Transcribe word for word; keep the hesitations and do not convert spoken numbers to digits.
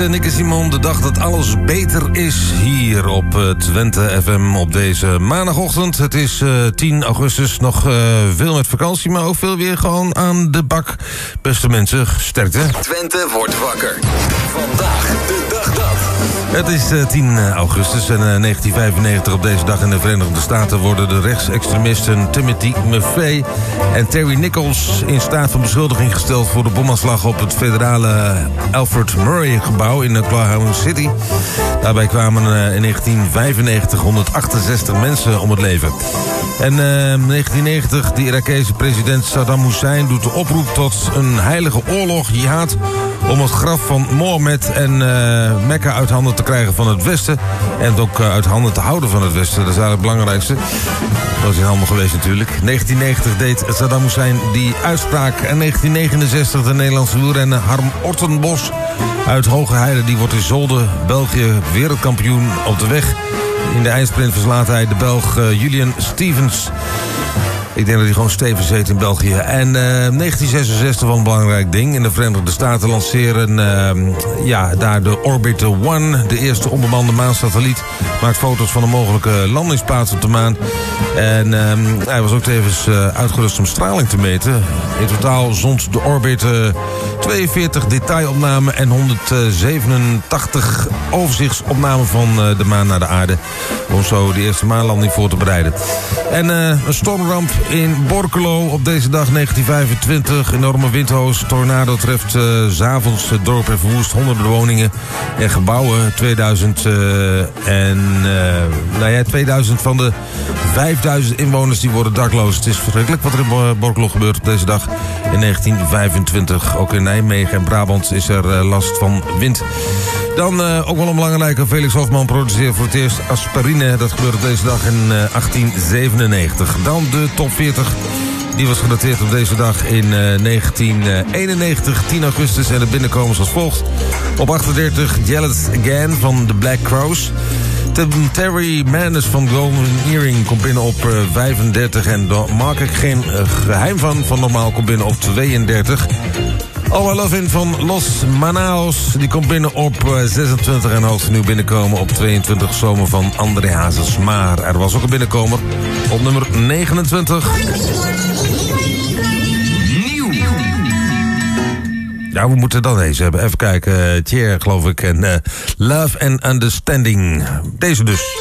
Nick en Simon, de dag dat alles beter is hier op uh, Twente F M op deze maandagochtend. Het is uh, tien augustus, nog uh, veel met vakantie, maar ook veel weer gewoon aan de bak. Beste mensen, sterkte. Twente wordt wakker. Vandaag de dag dat. Het is uh, tien augustus en uh, negentien vijfennegentig. Op deze dag in de Verenigde Staten worden de rechtsextremisten Timothy McVeigh en Terry Nichols in staat van beschuldiging gesteld voor de bomaanslag op het federale Alfred Murray gebouw in Oklahoma City. Daarbij kwamen uh, in negentien vijfennegentig honderdachtenzestig mensen om het leven. En uh, negentien negentig, de Irakese president Saddam Hussein doet de oproep tot een heilige oorlog, jihad, om het graf van Mohammed en uh, Mekka uit handen te krijgen van het Westen. En het ook uh, uit handen te houden van het Westen. Dat is eigenlijk het belangrijkste. Dat is in handen geweest natuurlijk. negentien negentig deed Saddam Hussein die uitspraak. En negentien negenenzestig de Nederlandse wielrenner Harm Ortenbos uit Hoge Heide. Die wordt in Zolder, België, wereldkampioen op de weg. In de eindsprint verslaat hij de Belg uh, Julian Stevens. Ik denk dat hij gewoon Stevens heet in België. En uh, negentien zesenzestig wel een belangrijk ding. In de Verenigde Staten lanceren uh, ja, daar de Orbiter One, de eerste onbemande maansatelliet. Maakt foto's van een mogelijke landingsplaats op de maan. En uh, hij was ook tevens uh, uitgerust om straling te meten. In totaal zond de Orbiter tweeënveertig detailopnamen en honderdzevenentachtig overzichtsopnamen van uh, de maan naar de aarde. Om zo de eerste maanlanding voor te bereiden. En uh, een stormramp in Borculo op deze dag negentien vijfentwintig. Enorme windhoos, tornado treft uh, 's avonds het dorp en verwoest honderden woningen en gebouwen. tweeduizend uh, en uh, nou ja, tweeduizend van de vijfduizend inwoners die worden dakloos. Het is verschrikkelijk wat er in Borculo gebeurt op deze dag in negentien vijfentwintig. Ook in Nijmegen en Brabant is er uh, last van wind. Dan uh, ook wel een belangrijke. Felix Hofman produceert voor het eerst aspirine. Dat gebeurt op deze dag in uh, achttien zevenennegentig. Dan de top veertig. Die was gedateerd op deze dag in uh, negentien eenennegentig, tien augustus. En de binnenkomers als volgt. Op achtendertig, Jealous Again van The Black Crowes. Terry Maness van Golden Earring komt binnen op uh, vijfendertig. En daar maak ik geen uh, geheim van. Van normaal komt binnen op tweeëndertig. All I Love In van Los Manaos, die komt binnen op uh, zesentwintig en hoogste nieuw binnenkomen op tweeëntwintig. Zomer van André Hazes. Maar er was ook een binnenkomer op nummer negenentwintig. Nieuw. Ja, we moeten dat deze hebben. Even kijken. Uh, Thier, geloof ik. En uh, Love and Understanding. Deze dus.